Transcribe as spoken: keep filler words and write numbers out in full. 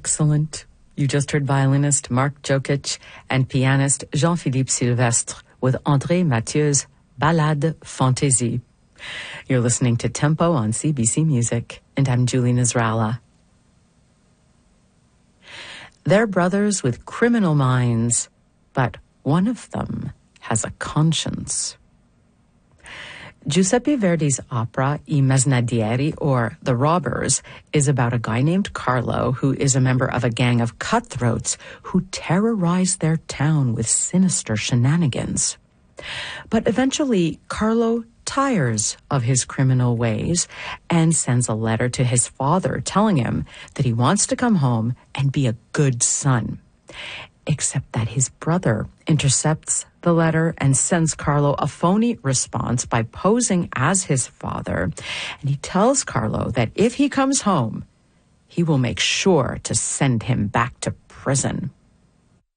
Excellent. You just heard violinist Mark Jokic and pianist Jean-Philippe Sylvestre with André Mathieu's Ballade Fantaisie. You're listening to Tempo on C B C Music, and I'm Julie Nasrallah. They're brothers with criminal minds, but one of them has a conscience. Giuseppe Verdi's opera I Mesnadieri, or The Robbers, is about a guy named Carlo who is a member of a gang of cutthroats who terrorize their town with sinister shenanigans. But eventually, Carlo tires of his criminal ways and sends a letter to his father telling him that he wants to come home and be a good son. Except that his brother intercepts the letter and sends Carlo a phony response by posing as his father. And he tells Carlo that if he comes home, he will make sure to send him back to prison.